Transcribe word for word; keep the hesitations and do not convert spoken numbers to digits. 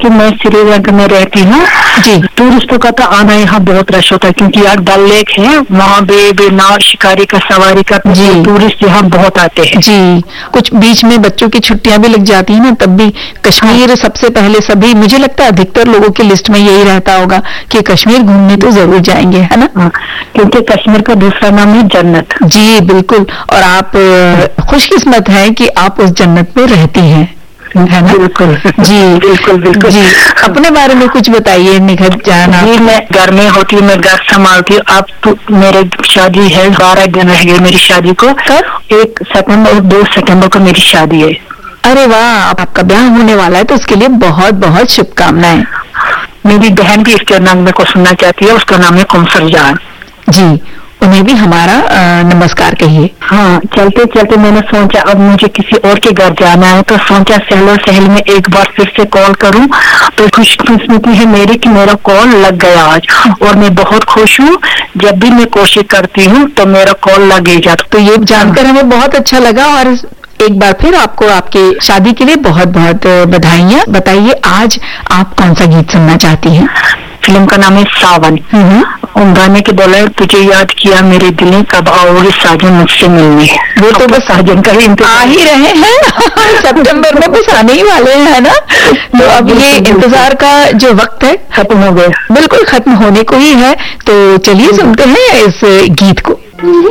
कि मैं श्रीलंका में रहती हूँ जी। टूरिस्टों का तो आना यहाँ बहुत रश होता है, क्योंकि यार डल लेक है, वहाँ बे बे नाव शिकारी का सवारी का जी टूरिस्ट यहाँ बहुत आते हैं जी। कुछ बीच में बच्चों की छुट्टियां भी लग जाती है ना, तब भी कश्मीर हाँ। सबसे पहले सभी, मुझे लगता है अधिकतर लोगों की लिस्ट में यही रहता होगा कि कश्मीर घूमने तो जरूर जाएंगे, है ना? हाँ, क्योंकि कश्मीर का दूसरा नाम है जन्नत। जी बिल्कुल, और आप खुशकिस्मत हैं कि आप उस जन्नत में रहती हैं, है ना? बिल्कुल जी बिल्कुल बिल्कुल जी। अपने बारे में कुछ बताइए निखत जान। जी, मैं घर में होती हूँ, मैं घर संभालती हूँ। अब तो मेरे शादी है, बारह दिन रह गए मेरी शादी को। कब? एक सितंबर और दो सितंबर को मेरी शादी है। अरे वाह, आपका ब्याह होने वाला है, तो उसके लिए बहुत बहुत शुभकामनाएं। मेरी बहन भी इसके नाम में को सुनना चाहती है, उसका नाम है कुमसर जान जी, उन्हें भी हमारा नमस्कार कहिए। हाँ, चलते चलते मैंने सोचा अब मुझे किसी और के घर जाना है, तो सोचा सहलो सहल में एक बार फिर से कॉल करूं। तो खुशकिस्मती है मेरी कि मेरा कॉल लग गया आज, और मैं बहुत खुश हूँ। जब भी मैं कोशिश करती हूँ तो मेरा कॉल लग ही जाता। तो ये जानकर हमें बहुत अच्छा लगा, और एक बार फिर आपको आपके शादी के लिए बहुत बहुत बधाइयाँ। बताइए आज आप कौन सा गीत सुनना चाहती हैं? फिल्म का नाम है सावन। उन गाने के बोला है, तुझे याद किया मेरे दिल ने, कब आओगे साजन मुझसे मिलने। वो तो बस साजन का ही इंतजार आ ही रहे हैं सितंबर में बस आने ही वाले हैं, है ना? तो अब ये इंतजार का जो वक्त है खत्म हो गया, बिल्कुल खत्म होने को ही है। तो चलिए सुनते हैं इस गीत को।